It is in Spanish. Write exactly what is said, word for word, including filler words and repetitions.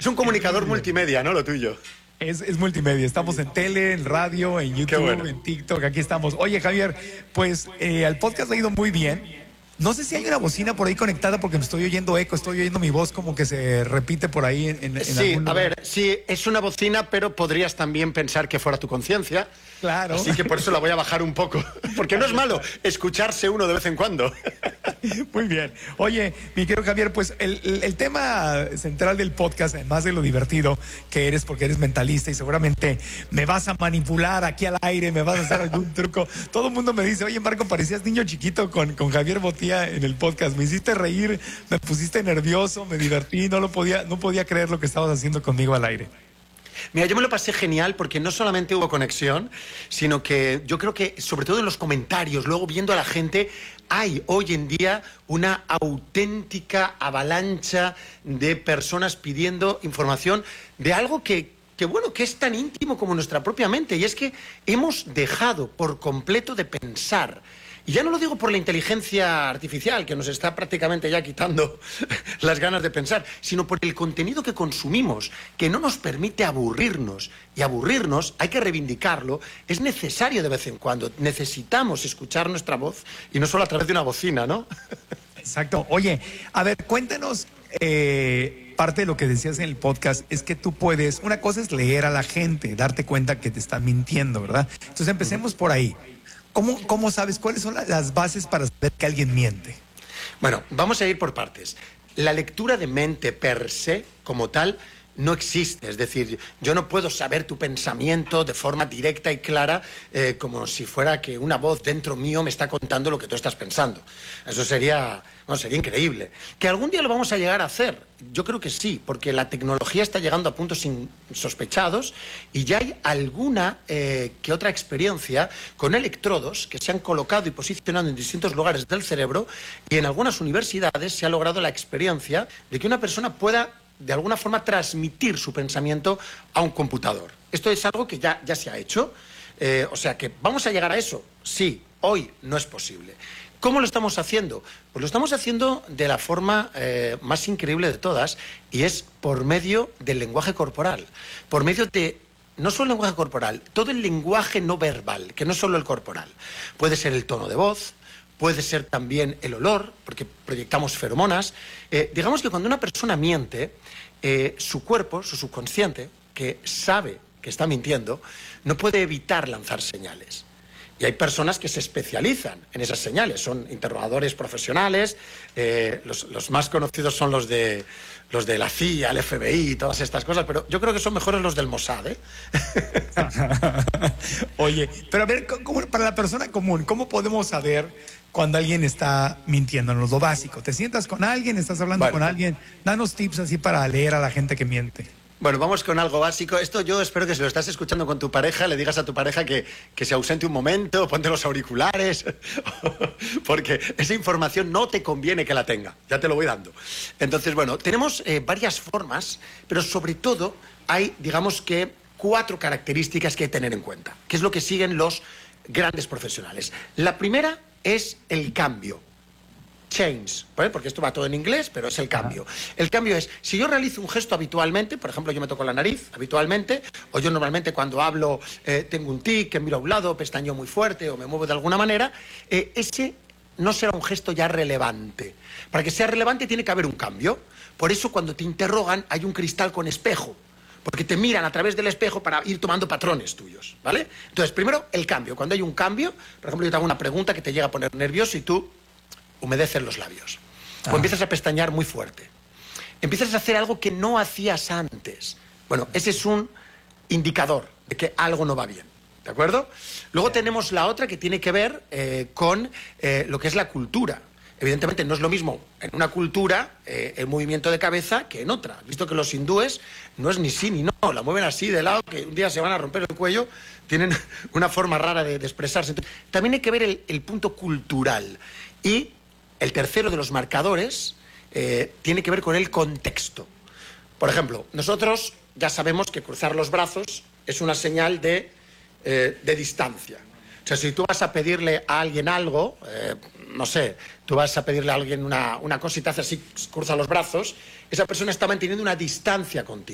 Es un comunicador multimedia, ¿no? Lo tuyo. Es, es multimedia, estamos en tele, en radio, en YouTube, bueno. en TikTok, aquí estamos. Oye, Javier, pues eh, el podcast ha ido muy bien. No sé si hay una bocina por ahí conectada porque me estoy oyendo eco, estoy oyendo mi voz como que se repite por ahí en, en, en Sí, algún a lugar. ver, sí, es una bocina, pero podrías también pensar que fuera tu conciencia. Claro. Así que por eso la voy a bajar un poco, porque no es malo escucharse uno de vez en cuando. Muy bien. Oye, mi querido Javier, pues el, el, el tema central del podcast, además de lo divertido que eres, porque eres mentalista y seguramente me vas a manipular aquí al aire, me vas a hacer algún truco. Todo el mundo me dice, oye, Marco, parecías niño chiquito con, con Javier Botía en el podcast. Me hiciste reír, me pusiste nervioso, me divertí, no lo podía, no podía creer lo que estabas haciendo conmigo al aire. Mira, yo me lo pasé genial porque no solamente hubo conexión, sino que yo creo que, sobre todo en los comentarios, luego viendo a la gente, hay hoy en día una auténtica avalancha de personas pidiendo información de algo que, que, bueno, que es tan íntimo como nuestra propia mente. Y es que hemos dejado por completo de pensar. Y ya no lo digo por la inteligencia artificial, que nos está prácticamente ya quitando las ganas de pensar, sino por el contenido que consumimos, que no nos permite aburrirnos. Y aburrirnos, hay que reivindicarlo, es necesario de vez en cuando. Necesitamos escuchar nuestra voz y no solo a través de una bocina, ¿no? Exacto. Oye, a ver, cuéntanos, eh, parte de lo que decías en el podcast es que tú puedes, una cosa es leer a la gente, darte cuenta que te están mintiendo, ¿verdad? Entonces empecemos por ahí. ¿Cómo, ¿Cómo sabes cuáles son las bases para saber que alguien miente? Bueno, vamos a ir por partes. La lectura de mente per se, como tal, no existe. Es decir, yo no puedo saber tu pensamiento de forma directa y clara eh, como si fuera que una voz dentro mío me está contando lo que tú estás pensando. Eso sería, bueno, sería increíble. ¿Que algún día lo vamos a llegar a hacer? Yo creo que sí, porque la tecnología está llegando a puntos insospechados y ya hay alguna eh, que otra experiencia con electrodos que se han colocado y posicionado en distintos lugares del cerebro, y en algunas universidades se ha logrado la experiencia de que una persona pueda de alguna forma transmitir su pensamiento a un computador. Esto es algo que ya, ya se ha hecho, eh, o sea que ¿vamos a llegar a eso? Sí, hoy no es posible. ¿Cómo lo estamos haciendo? Pues lo estamos haciendo de la forma eh, más increíble de todas, y es por medio del lenguaje corporal, por medio de no solo el lenguaje corporal, todo el lenguaje no verbal, que no es solo el corporal. Puede ser el tono de voz, puede ser también el olor, porque proyectamos feromonas. Eh, digamos que cuando una persona miente, eh, su cuerpo, su subconsciente, que sabe que está mintiendo, no puede evitar lanzar señales. Y hay personas que se especializan en esas señales, son interrogadores profesionales, eh, los, los más conocidos son los de, los de la C I A, el F B I y todas estas cosas, pero yo creo que son mejores los del Mossad, ¿eh? Oye, pero a ver, ¿cómo, para la persona común, ¿cómo podemos saber cuando alguien está mintiéndonos? Lo básico, ¿te sientas con alguien, estás hablando bueno, con alguien? Danos tips así para leer a la gente que miente. Bueno, vamos con algo básico. Esto yo espero que si lo estás escuchando con tu pareja, le digas a tu pareja que, que se ausente un momento, ponte los auriculares, porque esa información no te conviene que la tenga, ya te lo voy dando. Entonces, bueno, tenemos eh, varias formas, pero sobre todo hay, digamos que, cuatro características que hay que tener en cuenta, que es lo que siguen los grandes profesionales. La primera es el cambio. Change, ¿vale? Porque esto va todo en inglés, pero es el cambio. El cambio es, si yo realizo un gesto habitualmente, por ejemplo, yo me toco la nariz habitualmente, o yo normalmente cuando hablo eh, tengo un tic, que miro a un lado, pestañeo muy fuerte o me muevo de alguna manera, eh, ese no será un gesto ya relevante. Para que sea relevante tiene que haber un cambio. Por eso cuando te interrogan hay un cristal con espejo, porque te miran a través del espejo para ir tomando patrones tuyos, ¿vale? Entonces, primero, el cambio. Cuando hay un cambio, por ejemplo, yo te hago una pregunta que te llega a poner nervioso y tú humedeces los labios, ah. o empiezas a pestañear muy fuerte, empiezas a hacer algo que no hacías antes. Bueno, ese es un indicador de que algo no va bien, ¿de acuerdo? Luego yeah. tenemos la otra que tiene que ver eh, con eh, lo que es la cultura. Evidentemente no es lo mismo en una cultura eh, el movimiento de cabeza que en otra. Visto que los hindúes no es ni sí ni no, la mueven así de lado, que un día se van a romper el cuello, tienen una forma rara de, de expresarse. Entonces, también hay que ver el, el punto cultural. Y el tercero de los marcadores eh, tiene que ver con el contexto. Por ejemplo, nosotros ya sabemos que cruzar los brazos es una señal de, eh, de distancia. O sea, si tú vas a pedirle a alguien algo, eh, no sé, tú vas a pedirle a alguien una, una cosa y te hace así, cruza los brazos, esa persona está manteniendo una distancia contigo.